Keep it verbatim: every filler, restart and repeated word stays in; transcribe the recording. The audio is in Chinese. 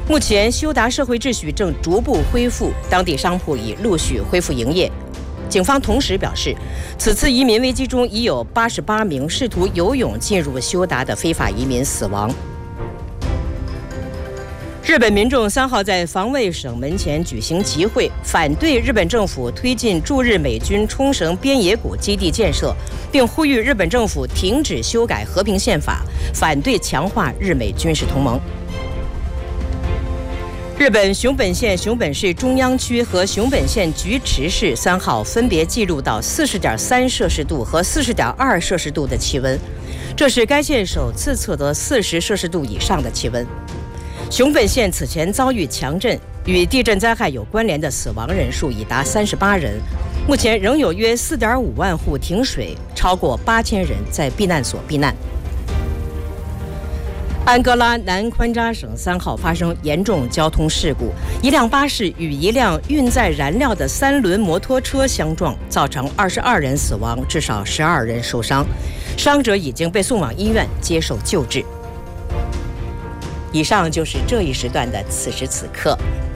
目前，休达社会秩序正逐步恢复，当地商铺已陆续恢复营业。警方同时表示，此次移民危机中已有八十八名试图游泳进入休达的非法移民死亡。日本民众三号在防卫省门前举行集会，反对日本政府推进驻日美军冲绳边野古基地建设，并呼吁日本政府停止修改和平宪法，反对强化日美军事同盟。日本熊本县熊本市中央区和熊本县菊池市三号分别记录到四十点三摄氏度和四十点二摄氏度的气温，这是该县首次测得四十摄氏度以上的气温。熊本县此前遭遇强震，与地震灾害有关联的死亡人数已达三十八人，目前仍有约四点五万户停水，超过八千人在避难所避难。安哥拉南昆扎省三号发生严重交通事故，一辆巴士与一辆运载燃料的三轮摩托车相撞，造成二十二人死亡，至少十二人受伤，伤者已经被送往医院接受救治。以上就是这一时段的此时此刻。